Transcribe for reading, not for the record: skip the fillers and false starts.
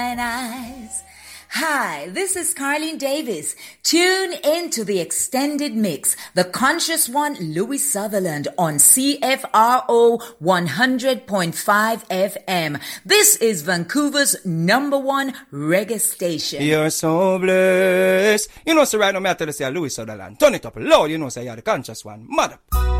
Eyes. Hi, this is Carlene Davis. Tune into the extended mix, the conscious one, Louis Sutherland on CFRO 100.5 FM. This is Vancouver's #1 reggae station. You're so blessed. You know, so right now, I tell you, say Louis Sutherland. Turn it up loud, you know, say you're the conscious one. Mother.